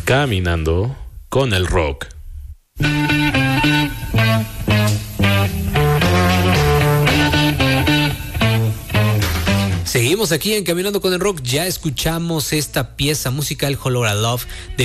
Caminando con el rock. Seguimos aquí en Caminando con el Rock. Ya escuchamos esta pieza musical Whole Lotta Love de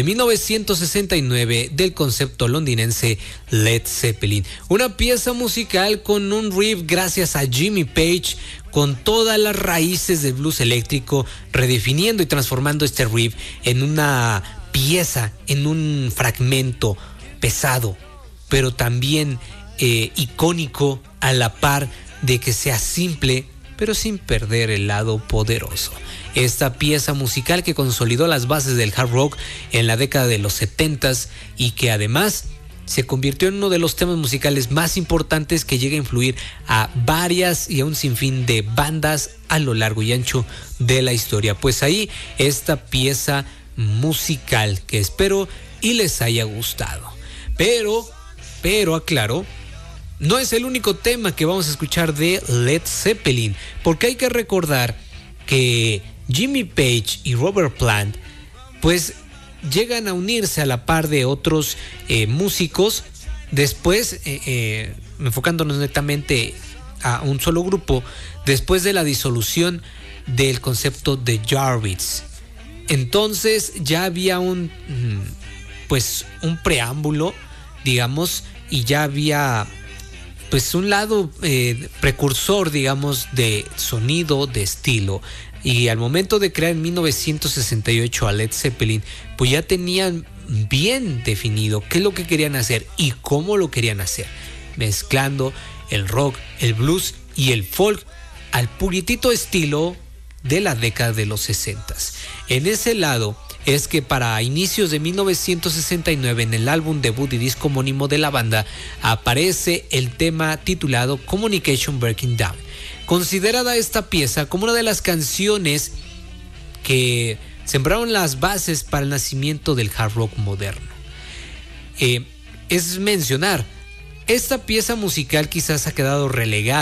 1969 del concepto londinense Led Zeppelin. Una pieza musical con un riff gracias a Jimmy Page, con todas las raíces del blues eléctrico, redefiniendo y transformando este riff en una pieza, en un fragmento pesado, pero también icónico, a la par de que sea simple, pero sin perder el lado poderoso. Esta pieza musical que consolidó las bases del hard rock en la década de los 70s y que además se convirtió en uno de los temas musicales más importantes que llega a influir a varias y a un sinfín de bandas a lo largo y ancho de la historia. Pues ahí esta pieza musical que espero y les haya gustado. Pero aclaro, no es el único tema que vamos a escuchar de Led Zeppelin, porque hay que recordar que Jimmy Page y Robert Plant pues llegan a unirse a la par de otros músicos, después enfocándonos netamente a un solo grupo, después de la disolución del concepto de Jarvis. Entonces ya había un preámbulo, digamos, y ya había pues un lado precursor, digamos, de sonido, de estilo. Y al momento de crear en 1968 a Led Zeppelin, pues ya tenían bien definido qué es lo que querían hacer y cómo lo querían hacer, mezclando el rock, el blues y el folk al puritito estilo de la década de los 60s. En ese lado es que para inicios de 1969, en el álbum debut y disco homónimo de la banda, aparece el tema titulado Communication Breaking Down, considerada esta pieza como una de las canciones que sembraron las bases para el nacimiento del hard rock moderno. Es mencionar, esta pieza musical quizás ha quedado relegada